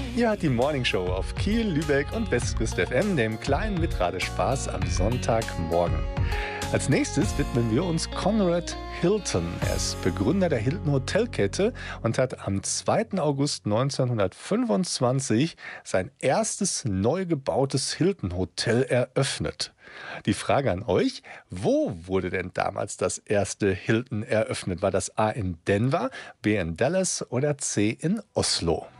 Ihr hört die Morning Show auf Kiel, Lübeck und Westküste FM, dem kleinen Mitradespaß am Sonntagmorgen. Als nächstes widmen wir uns Conrad Hilton. Er ist Begründer der Hilton Hotelkette und hat am 2. August 1925 sein erstes neu gebautes Hilton Hotel eröffnet. Die Frage an euch: Wo wurde denn damals das erste Hilton eröffnet? War das A in Denver, B in Dallas oder C in Oslo?